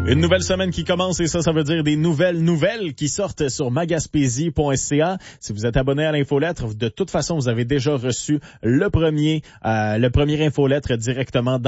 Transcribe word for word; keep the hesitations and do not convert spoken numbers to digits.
Une nouvelle semaine qui commence et ça, ça veut dire des nouvelles nouvelles qui sortent sur magaspésie point c a. Si vous êtes abonné à l'infolettre, de toute façon, vous avez déjà reçu le premier, euh, le premier infolettre directement dans